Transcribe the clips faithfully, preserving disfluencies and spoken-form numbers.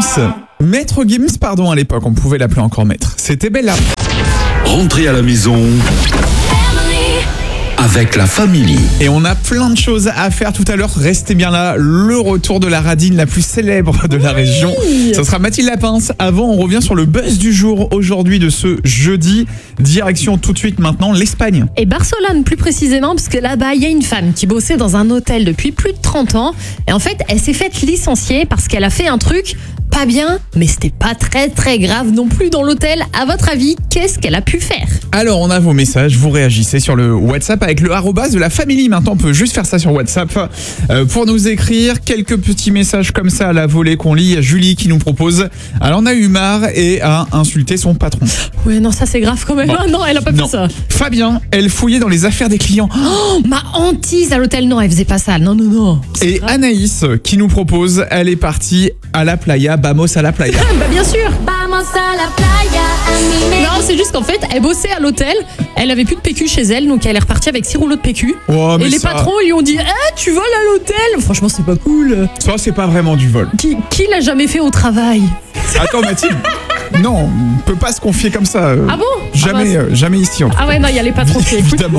Gims. Maître Gims, pardon, à l'époque, on pouvait l'appeler encore maître. C'était Bella. Rentrez à la maison avec la famille. Et on a plein de choses à faire tout à l'heure. Restez bien là. Le retour de la radine la plus célèbre de la oui. région. Ça sera Mathilde Lapince. Avant, on revient sur le buzz du jour aujourd'hui de ce jeudi. Direction tout de suite maintenant l'Espagne. Et Barcelone plus précisément, parce que là-bas, il y a une femme qui bossait dans un hôtel depuis plus de trente ans. Et en fait, elle s'est faite licencier parce qu'elle a fait un truc pas bien, mais c'était pas très très grave non plus dans l'hôtel. À votre avis, qu'est-ce qu'elle a pu faire ? Alors, on a vos messages, vous réagissez sur le WhatsApp avec le arrobase de la famille. Maintenant, on peut juste faire ça sur WhatsApp euh, pour nous écrire quelques petits messages comme ça à la volée qu'on lit. Il y a Julie qui nous propose. Elle en a eu marre et a insulté son patron. Ouais, non, ça c'est grave quand même. Bon. Non, elle a pas non. fait ça. Fabien, elle fouillait dans les affaires des clients. Oh, ma hantise à l'hôtel, non, elle faisait pas ça. Non, non, non. C'est et grave. Anaïs qui nous propose, elle est partie à la playa. Vamos à la playa. Bah bien sûr. Vamos a la playa. Non, c'est juste qu'en fait, elle bossait à l'hôtel, elle avait plus de P Q chez elle, donc elle est repartie avec six rouleaux de P Q. Oh, et les ça... patrons lui ont dit eh, tu voles à l'hôtel. Franchement, c'est pas cool. Ça, c'est pas vraiment du vol. Qui, qui l'a jamais fait au travail ? Attends, Mathilde. Non, on peut pas se confier comme ça. Euh, ah bon ? Jamais, ah bah, euh, jamais ici. En tout ah ouais, non, il y a les patrons qui écoutent. Évidemment.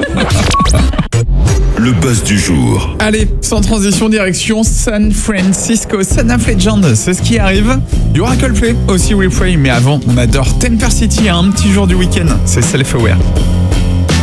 Le buzz du jour. Allez, sans transition, direction San Francisco. Son of Legend, c'est ce qui arrive. Il y aura Coldplay, aussi We Pray. Mais avant, on adore Temper City, un petit jour du week-end. C'est Self-Aware.